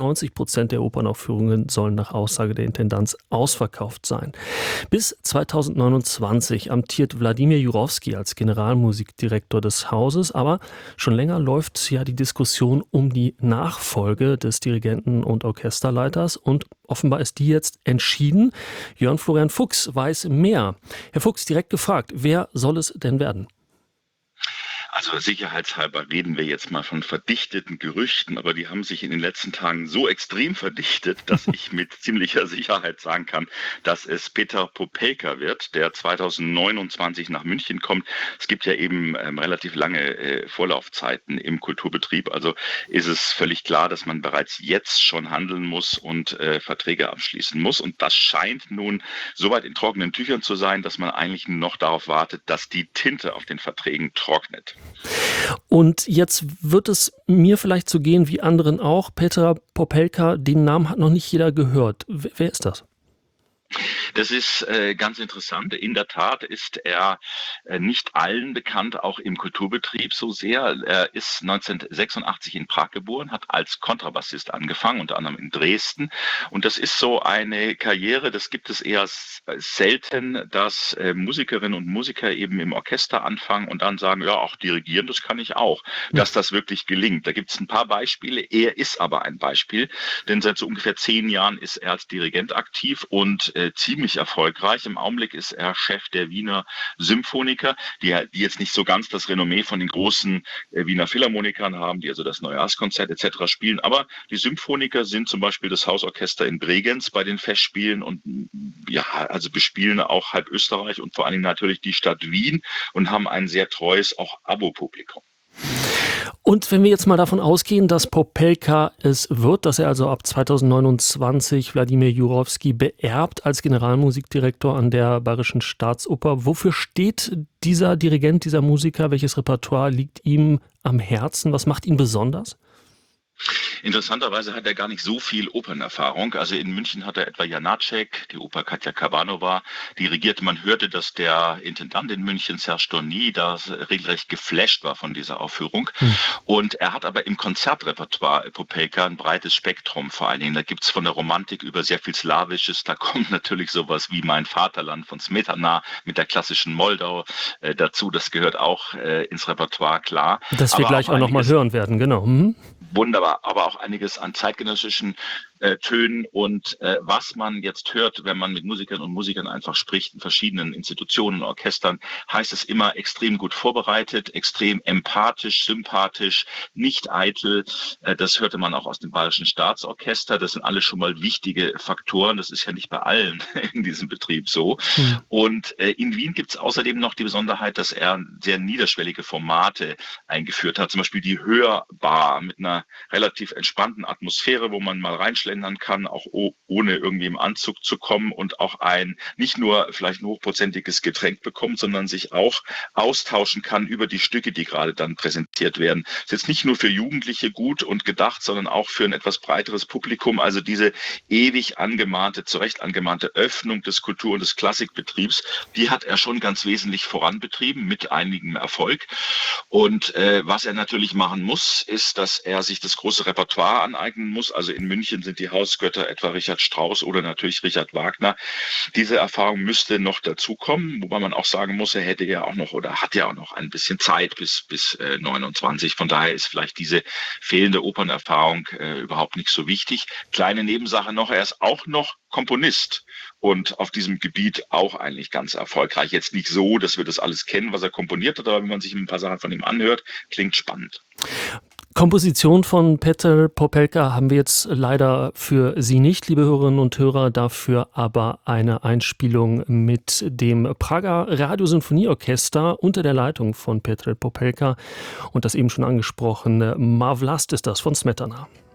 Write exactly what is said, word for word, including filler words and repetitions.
neunzig Prozent der Opernaufführungen sollen nach Aussage der Intendanz ausverkauft sein. Bis zweitausendneunundzwanzig amtiert Wladimir Jurowski als Generalmusikdirektor des Hauses, aber schon länger läuft ja die Diskussion um die Nachfolge des Dirigenten und Orchesterleiters und offenbar ist die jetzt entschieden. Jörn Florian Fuchs weiß mehr. Herr Fuchs, direkt gefragt, wer soll es denn werden? Also sicherheitshalber reden wir jetzt mal von verdichteten Gerüchten, aber die haben sich in den letzten Tagen so extrem verdichtet, dass ich mit ziemlicher Sicherheit sagen kann, dass es Peter Popelka wird, der zweitausendneunundzwanzig nach München kommt. Es gibt ja eben ähm, relativ lange äh, Vorlaufzeiten im Kulturbetrieb, also ist es völlig klar, dass man bereits jetzt schon handeln muss und äh, Verträge abschließen muss. Und das scheint nun soweit in trockenen Tüchern zu sein, dass man eigentlich nur noch darauf wartet, dass die Tinte auf den Verträgen trocknet. Und jetzt wird es mir vielleicht so gehen wie anderen auch. Peter Popelka, den Namen hat noch nicht jeder gehört. Wer ist das? Das ist äh, ganz interessant. In der Tat ist er äh, nicht allen bekannt, auch im Kulturbetrieb so sehr. Er ist neunzehnhundertsechsundachtzig in Prag geboren, hat als Kontrabassist angefangen, unter anderem in Dresden. Und das ist so eine Karriere, das gibt es eher selten, dass äh, Musikerinnen und Musiker eben im Orchester anfangen und dann sagen, ja, auch dirigieren, das kann ich auch. Dass das wirklich gelingt. Da gibt es ein paar Beispiele. Er ist aber ein Beispiel, denn seit so ungefähr zehn Jahren ist er als Dirigent aktiv und äh, ziemlich erfolgreich. Im Augenblick ist er Chef der Wiener Symphoniker, die, die jetzt nicht so ganz das Renommee von den großen äh, Wiener Philharmonikern haben, die also das Neujahrskonzert et cetera spielen. Aber die Symphoniker sind zum Beispiel das Hausorchester in Bregenz bei den Festspielen und ja, also bespielen auch halb Österreich und vor allen Dingen natürlich die Stadt Wien und haben ein sehr treues, auch Abo-Publikum. Und wenn wir jetzt mal davon ausgehen, dass Popelka es wird, dass er also ab zweitausendneunundzwanzig Wladimir Jurowski beerbt als Generalmusikdirektor an der Bayerischen Staatsoper, wofür steht dieser Dirigent, dieser Musiker? Welches Repertoire liegt ihm am Herzen? Was macht ihn besonders? Interessanterweise hat er gar nicht so viel Opernerfahrung. Also in München hat er etwa Janáček, die Oper Katja Kabanova dirigiert. Man hörte, dass der Intendant in München, Serge Dorny, da regelrecht geflasht war von dieser Aufführung. Hm. Und er hat aber im Konzertrepertoire Popelka ein breites Spektrum vor allen Dingen. Da gibt es von der Romantik über sehr viel Slawisches. Da kommt natürlich sowas wie Mein Vaterland von Smetana mit der klassischen Moldau äh, dazu. Das gehört auch äh, ins Repertoire, klar. Das wir aber gleich auch, auch nochmal hören werden, genau. Mhm. Wunderbar, aber auch einiges an zeitgenössischen äh, Tönen und äh, was man jetzt hört, wenn man mit Musikern und Musikern einfach spricht in verschiedenen Institutionen und Orchestern, heißt es immer extrem gut vorbereitet, extrem empathisch, sympathisch, nicht eitel. Äh, das hörte man auch aus dem Bayerischen Staatsorchester. Das sind alle schon mal wichtige Faktoren. Das ist ja nicht bei allen in diesem Betrieb so. Mhm. Und äh, in Wien gibt es außerdem noch die Besonderheit, dass er sehr niederschwellige Formate eingeführt hat. Zum Beispiel die Hörbar mit einer relativ entspannten Atmosphäre, wo man mal reinschlendern kann, auch ohne irgendwie im Anzug zu kommen und auch ein nicht nur vielleicht ein hochprozentiges Getränk bekommt, sondern sich auch austauschen kann über die Stücke, die gerade dann präsentiert werden. Das ist jetzt nicht nur für Jugendliche gut und gedacht, sondern auch für ein etwas breiteres Publikum. Also diese ewig angemahnte, zu Recht angemahnte Öffnung des Kultur- und des Klassikbetriebs, die hat er schon ganz wesentlich voranbetrieben, mit einigem Erfolg. Und äh, was er natürlich machen muss, ist, dass er sich das große Repertoire aneignen muss. Also in München sind die Hausgötter etwa Richard Strauss oder natürlich Richard Wagner. Diese Erfahrung müsste noch dazukommen, wobei man auch sagen muss, er hätte ja auch noch oder hat ja auch noch ein bisschen Zeit bis bis äh, neunundzwanzig. Von daher ist vielleicht diese fehlende Opernerfahrung äh, überhaupt nicht so wichtig. Kleine Nebensache noch, er ist auch noch Komponist und auf diesem Gebiet auch eigentlich ganz erfolgreich. Jetzt nicht so, dass wir das alles kennen, was er komponiert hat, aber wenn man sich ein paar Sachen von ihm anhört, klingt spannend. Komposition von Peter Popelka haben wir jetzt leider für Sie nicht, liebe Hörerinnen und Hörer, dafür aber eine Einspielung mit dem Prager Radiosinfonieorchester unter der Leitung von Peter Popelka und das eben schon angesprochene Ma Vlast ist das von Smetana.